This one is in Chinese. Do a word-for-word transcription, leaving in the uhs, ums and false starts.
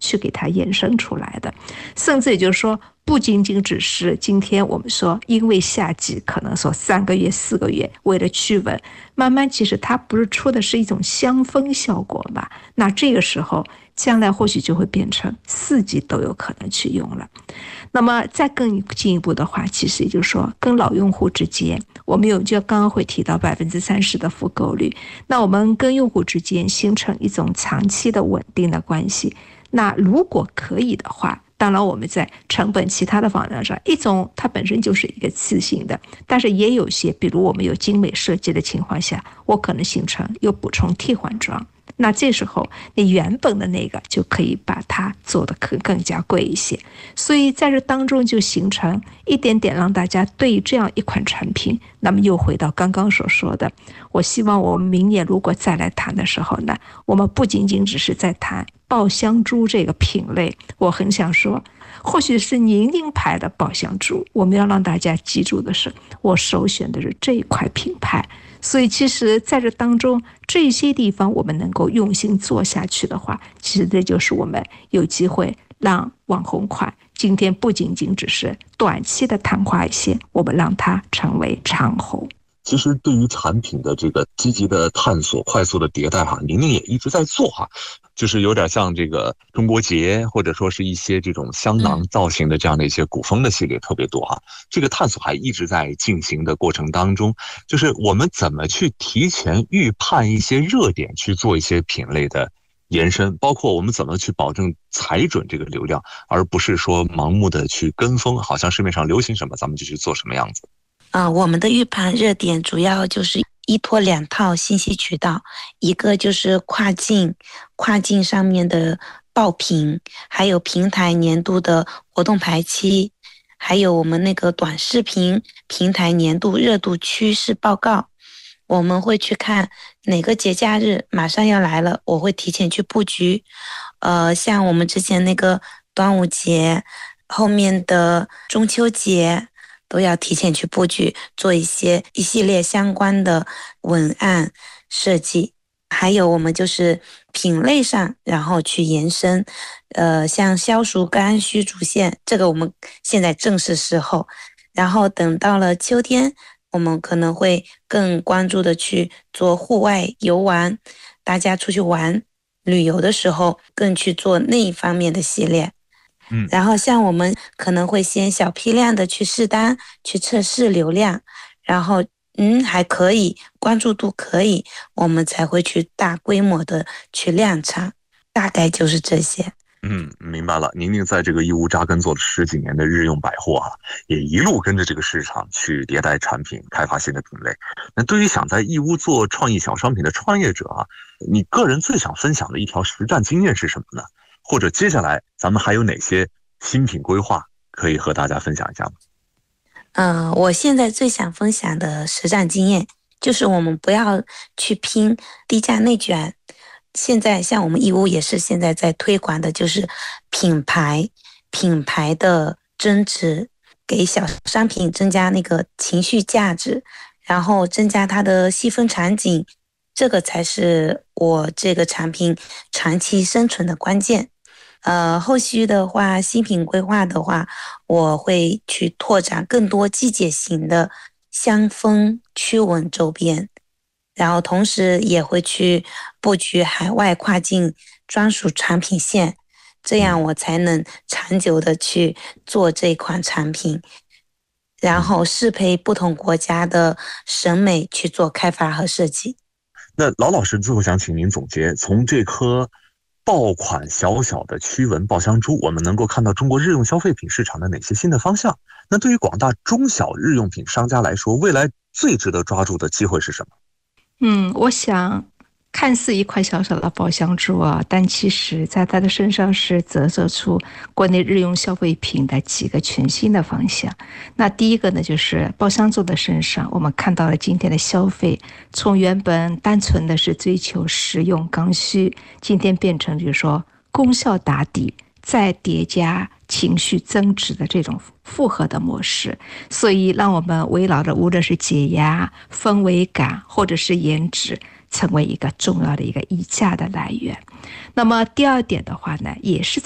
去给它衍生出来的。甚至也就是说，不仅仅只是今天我们说因为夏季可能说三个月四个月为了驱蚊，慢慢其实它不是出的是一种香氛效果嘛，那这个时候将来或许就会变成四季都有可能去用了。那么再更进一步的话，其实也就是说跟老用户之间，我们有就刚刚会提到百分之三十的复购率，那我们跟用户之间形成一种长期的稳定的关系，那如果可以的话，当然我们在成本其他的方面上，一种它本身就是一个次性的，但是也有些比如我们有精美设计的情况下，我可能形成有补充替换装，那这时候你原本的那个就可以把它做得更更加贵一些，所以在这当中就形成一点点让大家对这样一款产品，那么又回到刚刚所说的，我希望我们明年如果再来谈的时候呢，我们不仅仅只是在谈爆香珠这个品类，我很想说或许是宁宁牌的爆香珠，我们要让大家记住的是我首选的是这一块品牌。所以其实在这当中这些地方我们能够用心做下去的话，其实这就是我们有机会让网红款今天不仅仅只是短期的昙花一现，我们让它成为长红。 其实对于产品的这个积极的探索、快速的迭代哈，宁宁也一直在做哈，就是有点像这个中国结，或者说是一些这种香囊造型的这样的一些古风的系列特别多哈。这个探索还一直在进行的过程当中，就是我们怎么去提前预判一些热点，去做一些品类的延伸，包括我们怎么去保证踩准这个流量，而不是说盲目的去跟风，好像市面上流行什么咱们就去做什么样子。 呃，我们的预判热点主要就是依托两套信息渠道，一个就是跨境，跨境上面的爆品，还有平台年度的活动排期，还有我们那个短视频平台年度热度趋势报告。我们会去看哪个节假日马上要来了，我会提前去布局。呃，像我们之前那个端午节，后面的中秋节，都要提前去布局，做一些一系列相关的文案设计。还有我们就是品类上，然后去延伸，呃，像消暑甘须主线，这个我们现在正是时候。然后等到了秋天，我们可能会更关注的去做户外游玩，大家出去玩旅游的时候，更去做那一方面的系列。 嗯， 然后像我们可能会先小批量的去试单，去测试流量，然后嗯还可以，关注度可以，我们才会去大规模的去量产，大概就是这些。 嗯，明白了。宁宁在这个义乌扎根做了十几年的日用百货啊，也一路跟着这个市场去迭代产品，开发新的品类。那对于想在义乌做创意小商品的创业者啊，你个人最想分享的一条实战经验是什么呢？或者接下来咱们还有哪些新品规划可以和大家分享一下吗？ 嗯、呃，我现在最想分享的实战经验就是我们不要去拼低价内卷。现在像我们义乌也是现在在推广的，就是品牌品牌的增值，给小商品增加那个情绪价值，然后增加它的细分场景，这个才是我这个产品长期生存的关键。呃，后续的话，新品规划的话，我会去拓展更多季节型的香氛驱蚊周边，然后同时也会去布局海外跨境专属产品线，这样我才能长久的去做这款产品，然后适配不同国家的审美去做开发和设计。 那老老师最后想请您总结，从这颗爆款小小的驱蚊爆香珠，我们能够看到中国日用消费品市场的哪些新的方向？那对于广大中小日用品商家来说，未来最值得抓住的机会是什么？ 嗯，我想看似一块小小的爆香珠啊，但其实在它的身上是折射出国内日用消费品的几个全新的方向。那第一个呢，就是爆香珠的身上，我们看到了今天的消费从原本单纯的是追求实用刚需，今天变成就是说功效打底，再叠加情绪增值的这种复合的模式，所以让我们围绕着无论是解压、氛围感或者是颜值，成为一个重要的一个溢价的来源。那么第二点的话呢，也是